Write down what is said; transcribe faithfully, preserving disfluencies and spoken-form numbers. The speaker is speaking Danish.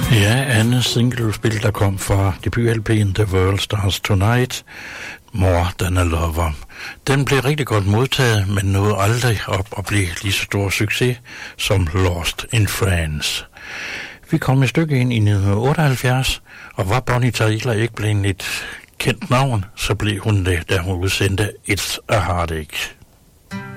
Ja, andet singlespil, der kom fra debut-L P'en The World Starts Tonight, More Than a Lover. Den blev rigtig godt modtaget, men nåede aldrig op og blev lige så stor succes som Lost in France. Vi kom et stykke ind i nitten otteoghalvfjerds, og var Bonnie Tyler ikke blevet et kendt navn, så blev hun det, da hun udsendte It's a Heartache.